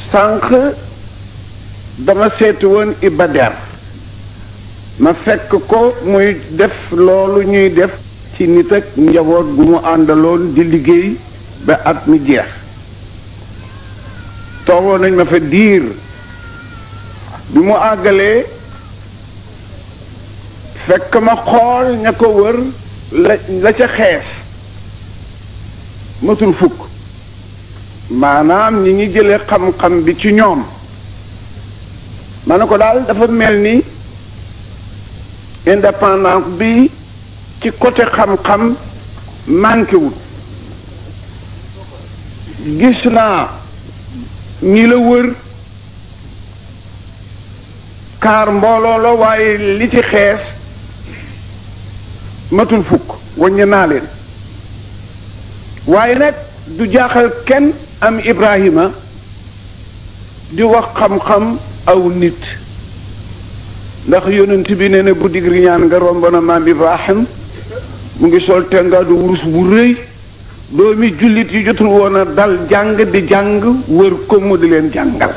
sànq dama seeti woon Ibader ma fekk ko muy def loolu ñuy def ci nit ak njaboot gu mu àndaloon di liggéey ba at mi jeex toogoon nañ ma fa diir bi mu àggalee fekk ma xool ña ko wër la ca xees matul fukk maanaam ñi ngi jële xam-xam bi ci ñoom ma ne ko daal dafa mel ni indépendance bi ci côté xam-xam manqué wul gis naa ñi la wër kaar mbooloo la waaye li ci xees matul fukk waññe naa leen waaye nag du jaaxal kenn am Ibrahima di wax xam-xam aw nit ndax yonent bi nee na bu digri ñaan nga romb na maam Ibrahim mu ngi sol tengaadu wurus bu rëy doomi jullit yu jotul woon a dal jàng di jàng wër ko mu di leen jàngal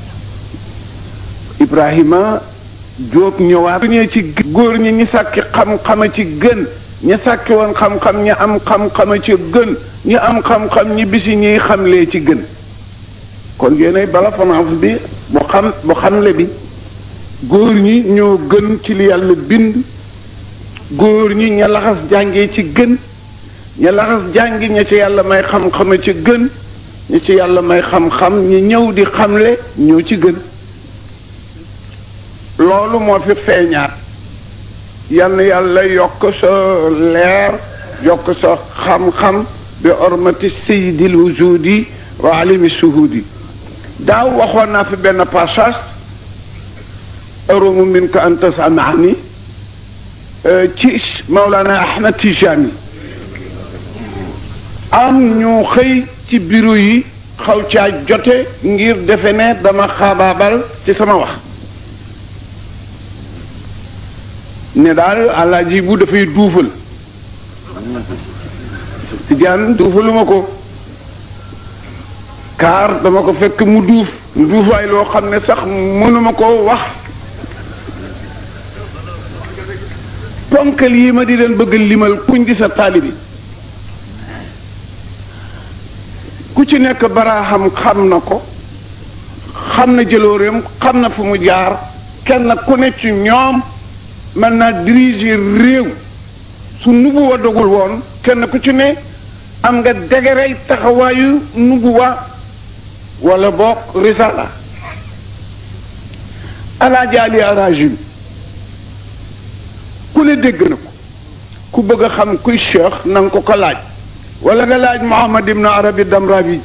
Ibrahima jóob ñëwaat ñee ci góor ñi ñi sàkki xam-xama ci gën ñi sàkki woon xam-xam ñi am xam-xama ci gën ñi am xam-xam ñi bisi ñiy xamlee ci gën kon yéenay bala France bi bu xamle bi góor ñi ñoo gën ci li yàlla bind góor ñi ña laxas jàngee ci gën ña laxas jàngi ña ci yàlla may xam-xama ci gën ñi ci yàlla may xam-xam ñi ñëw di xamle ñoo ci gën loolu moo fi feeñaat yal na yàlla yokk sa leer yokk sa xam-xam bi ormati sayyidil wujudi wa alimi suhudi daaw waxoon naa fi benn passage arumu minka an tasamaani ci Mawlana Ahmad Tijani am ñu xëy ci bureau yi xaw caa jote ngir defe ne dama xaabaabal ci sama wax ne daal Alaaji bu dafay duufal Tijaan duufaluma ko car dama ko fekk mu duufaay loo xam ne sax mënuma koo wax ponkal yi ma di leen bëgg limal kuñ di sa taalibi ku ci nekk baraaxam xam na ko xam na jëlooreem xam na fu mu jaar kenn ku ne ci ñoom mën naa diriger réew su nubuwa dogul woon kenn ku ci ne am nga degerey taxawaayu nubuwa wala boog risala Alaaji Ali Arajim ku ne dégg na ko ku bëgg a xam kuy cheikh na nga ko laaj wala nga laaj Muhammad ibn Arabi Damrawi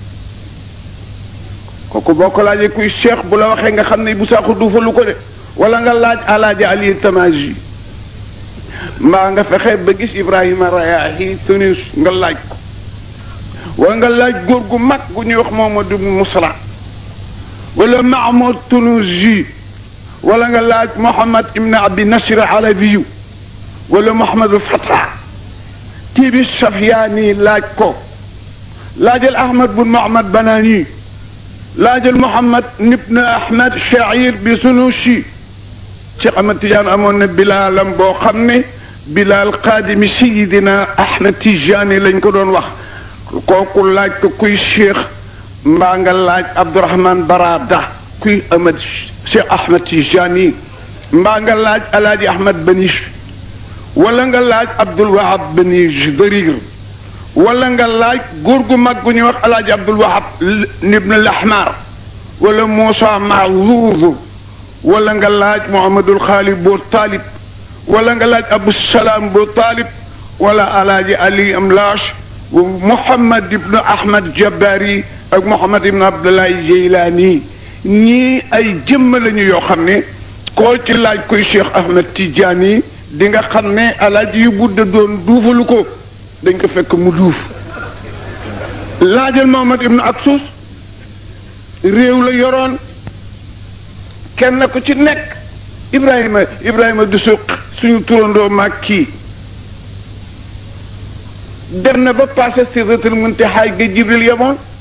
kooku boo ko laajee kuy cheikh bu la waxee nga xam ne bu saaxu duufalu ko de wala nga laaj Alaaji Ali Tamaji mbaa nga fexe ba gis Ibrahima Rayahi Tunis nga laaj ko wala nga laaj góor gu mag gu ñuy wax Mamadou Mousra wala Mahmoud Tunusi wala nga laaj Mohammad ibn Abi Nasr Alawiyu wala Mohamadou Fatah Tibi Safiani laaj ko laajal Ahmad bun Mohammad Banani laajal Mohammad ibn Ahmad Shair bi Sunusi Cheikh Ahmad Tidiane amoon na bilaalam boo xam ne bilaal xaadimi sayidina Ahmad Tijani lañ ko doon wax kooku laaj ko kuy cheikh mbaa nga laaj Abdourahman Barada kuy Ahmad Cheikh Ahmad Tijani mbaa nga laaj Alaaji Ahmad Banish wala nga laaj Abdul Wahab Banish Darir wala nga laaj góor gu mag gu ñuy wax Alaaji Abdul Wahab ibn al-Ahmar wala Moussa Mahzouz wala nga laaj Muhammadul Xaali Boo Taalib wala nga laaj Abu Salaam Boo Taalib wala Alaaji Ali Amlash Muhammad ibn Ahmad Jabbari ak Muhammad ibn Abdullahi Jeylaani ñii ay jëmm lañu yoo xam ne koo ci laaj koy Cheikh Ahmed Tidiane di nga xam ne alaaji yu budda doon duufalu ko dañ ko fekk mu duuf laajal Muhammad ibn Aksus réew la yoroon kenn ku ci nekk Ibrahima du suñu turandoo mag kii dem na ba passé Sidratul Muntaha ga Jibril yemoon